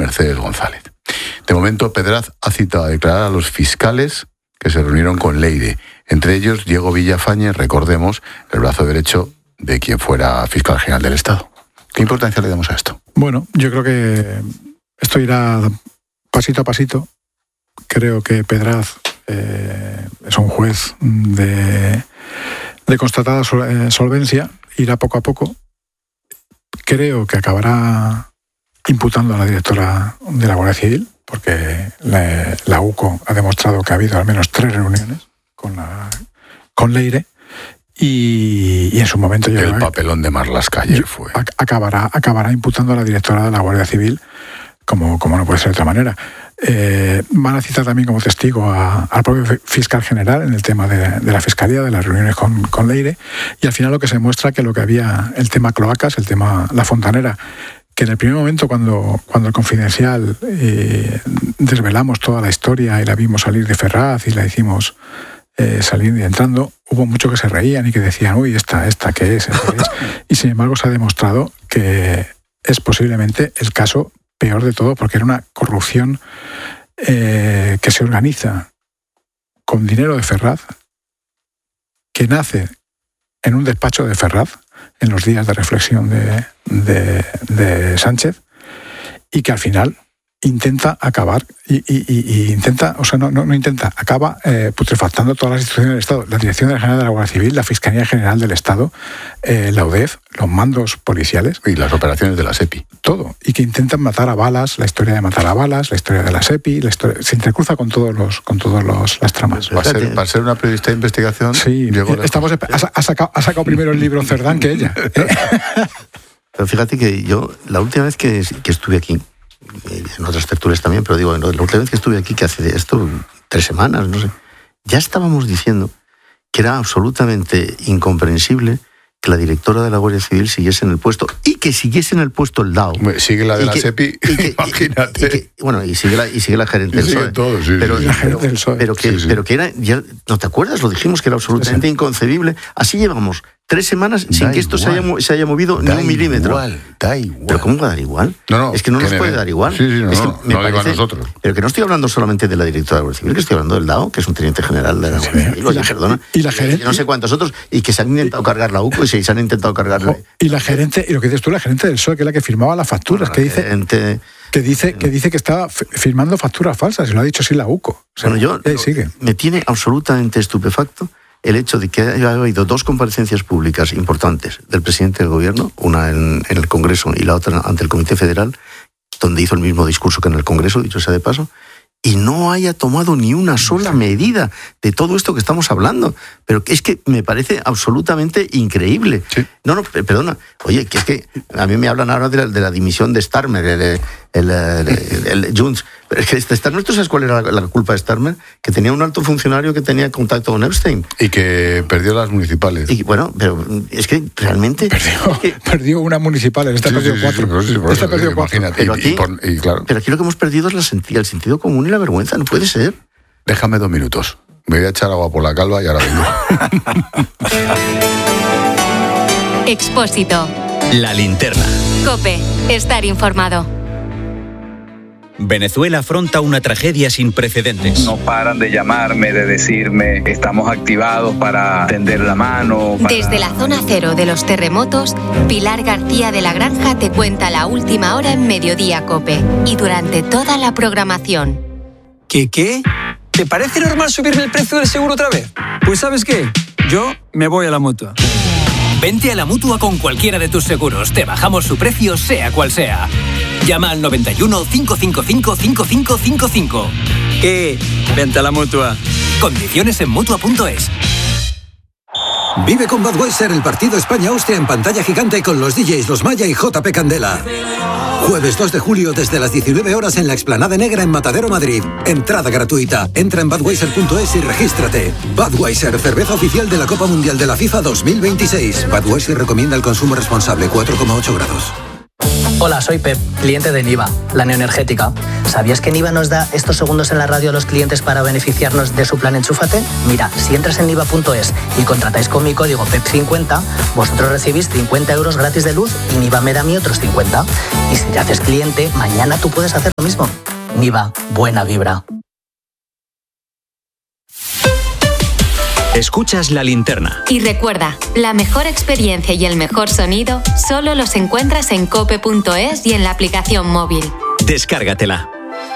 Mercedes González. De momento, Pedraz ha citado a declarar a los fiscales que se reunieron con Leire, entre ellos Diego Villafañe, recordemos, el brazo derecho de quien fuera fiscal general del Estado. ¿Qué importancia le damos a esto? Bueno, yo creo que esto irá pasito a pasito. Creo que Pedraz es un juez de constatada solvencia, irá poco a poco. Creo que acabará imputando a la directora de la Guardia Civil, porque la UCO ha demostrado que ha habido al menos 3 reuniones con Leire, y en su momento... El papelón de Marlaska ayer fue. Acabará imputando a la directora de la Guardia Civil, como no puede ser de otra manera. Van a citar también como testigo al propio fiscal general en el tema de la fiscalía, de las reuniones con Leire, y al final lo que se muestra que lo que había, el tema cloacas, el tema La Fontanera, que en el primer momento cuando el Confidencial desvelamos toda la historia y la vimos salir de Ferraz y la hicimos salir y entrando, hubo muchos que se reían y que decían, uy, ¿esta qué es? Y sin embargo se ha demostrado que es posiblemente el caso peor de todo, porque era una corrupción que se organiza con dinero de Ferraz, que nace en un despacho de Ferraz, en los días de reflexión de Sánchez, y que al final intenta acabar acaba putrefactando todas las instituciones del Estado, la Dirección General de la Guardia Civil, la Fiscalía General del Estado, la UDEF, los mandos policiales y las operaciones de la SEPI, todo, y que intentan matar a balas, la historia de matar a balas, la historia de la SEPI, se intercruza con todas las tramas. Va a ser una periodista de investigación. Sí, ha sacado primero el libro Cerdán que ella. Pero fíjate que yo, la última vez que estuve aquí, en otras tertulias también, pero digo, la última vez que estuve aquí, que hace esto 3 semanas, no sé, ya estábamos diciendo que era absolutamente incomprensible que la directora de la Guardia Civil siguiese en el puesto, y que siguiese en el puesto el DAO. Sigue la de la SEPI, imagínate. Y sigue la gerente del PSOE. Todo, sí, pero que era, ya, ¿no te acuerdas? Lo dijimos que era absolutamente inconcebible. Así llevamos 3 semanas sin que esto se haya movido ni un milímetro. Da igual. ¿Pero cómo va a dar igual? No, es que no nos puede dar igual. Sí, no, es que no digo a nosotros. Pero que no estoy hablando solamente de la directora de la Guardia Civil, que estoy hablando del DAO, que es un teniente general de la Guardia Civil, y la gerente, y no sé cuántos otros, y que se han intentado cargar la UCO y se han intentado cargar... Y la gerente, y lo que dices tú, la gerente del PSOE, que es la que firmaba las facturas, que dice que estaba firmando facturas falsas, y lo ha dicho así la UCO. Me tiene absolutamente estupefacto el hecho de que haya habido 2 comparecencias públicas importantes del presidente del gobierno, una en el Congreso y la otra ante el Comité Federal, donde hizo el mismo discurso que en el Congreso, dicho sea de paso, y no haya tomado ni una sola medida de todo esto que estamos hablando. Pero es que me parece absolutamente increíble. Sí. No, perdona. Oye, que es que a mí me hablan ahora de la dimisión de Starmer, el Junts. Pero es que Starmer, ¿tú sabes cuál era la culpa de Starmer? Que tenía un alto funcionario que tenía contacto con Epstein. Y que perdió las municipales. Y bueno, pero es que realmente... Perdió unas municipales, perdió 4. Esta perdió 4. Imagínate. Pero aquí lo que hemos perdido es el sentido común y la vergüenza, no puede ser. Déjame 2 minutos. Me voy a echar agua por la calva y ahora vengo. Expósito. La linterna. COPE. Estar informado. Venezuela afronta una tragedia sin precedentes. No paran de llamarme, de decirme, estamos activados para tender la mano. Desde la zona cero de los terremotos, Pilar García de la Granja te cuenta la última hora en Mediodía COPE y durante toda la programación. ¿Qué? ¿Te parece normal subirme el precio del seguro otra vez? Pues ¿sabes qué? Yo me voy a la Mutua. Vente a la Mutua con cualquiera de tus seguros. Te bajamos su precio, sea cual sea. Llama al 91 555 5555. ¿Qué? Vente a la Mutua. Condiciones en Mutua.es. Vive con Budweiser el partido España-Austria en pantalla gigante con los DJs Los Maya y JP Candela. Jueves 2 de julio desde las 19 horas en la Explanada Negra en Matadero, Madrid. Entrada gratuita. Entra en budweiser.es y regístrate. Budweiser, cerveza oficial de la Copa Mundial de la FIFA 2026. Budweiser recomienda el consumo responsable, 4,8 grados. Hola, soy Pep, cliente de Niva, la neoenergética. ¿Sabías que Niva nos da estos segundos en la radio a los clientes para beneficiarnos de su plan Enchúfate? Mira, si entras en niva.es y contratáis con mi código PEP50, vosotros recibís 50 euros gratis de luz y Niva me da a mí otros 50. Y si te haces cliente, mañana tú puedes hacer lo mismo. Niva, buena vibra. Escuchas La Linterna. Y recuerda, la mejor experiencia y el mejor sonido solo los encuentras en cope.es y en la aplicación móvil. Descárgatela.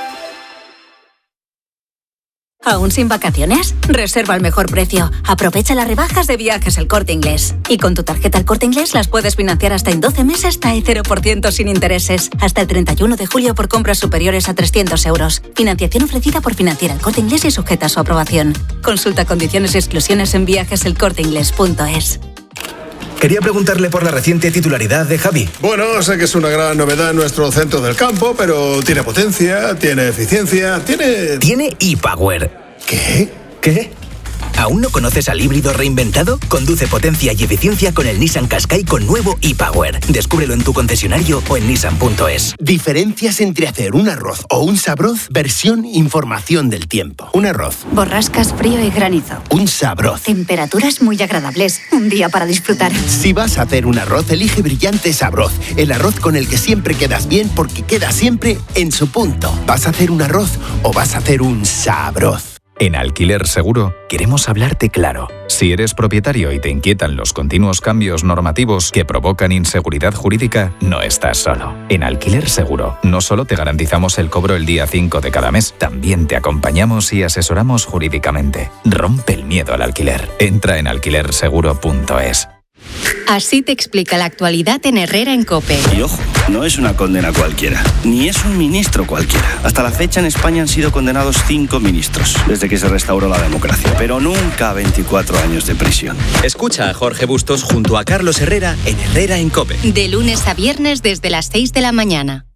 ¿Aún sin vacaciones? Reserva al mejor precio. Aprovecha las rebajas de Viajes El Corte Inglés. Y con tu tarjeta El Corte Inglés las puedes financiar hasta en 12 meses TAE 0% sin intereses. Hasta el 31 de julio por compras superiores a 300 euros. Financiación ofrecida por Financiera El Corte Inglés y sujeta a su aprobación. Consulta condiciones y exclusiones en viajeselcorteingles.es. Quería preguntarle por la reciente titularidad de Javi. Bueno, sé que es una gran novedad en nuestro centro del campo, pero tiene potencia, tiene eficiencia, tiene... Tiene ePower. ¿Qué? ¿Qué? ¿Aún no conoces al híbrido reinventado? Conduce potencia y eficiencia con el Nissan Qashqai con nuevo ePower. Descúbrelo en tu concesionario o en nissan.es. Diferencias entre hacer un arroz o un sabroz, versión información del tiempo. Un arroz. Borrascas, frío y granizo. Un sabroz. Temperaturas muy agradables. Un día para disfrutar. Si vas a hacer un arroz, elige Brillante Sabroz. El arroz con el que siempre quedas bien porque queda siempre en su punto. ¿Vas a hacer un arroz o vas a hacer un sabroz? En Alquiler Seguro queremos hablarte claro. Si eres propietario y te inquietan los continuos cambios normativos que provocan inseguridad jurídica, no estás solo. En Alquiler Seguro no solo te garantizamos el cobro el día 5 de cada mes, también te acompañamos y asesoramos jurídicamente. Rompe el miedo al alquiler. Entra en alquilerseguro.es. Así te explica la actualidad en Herrera en COPE. Y ojo, no es una condena cualquiera, ni es un ministro cualquiera. Hasta la fecha en España han sido condenados 5 ministros, desde que se restauró la democracia, pero nunca 24 años de prisión. Escucha a Jorge Bustos junto a Carlos Herrera en Herrera en COPE. De lunes a viernes desde las 6 de la mañana.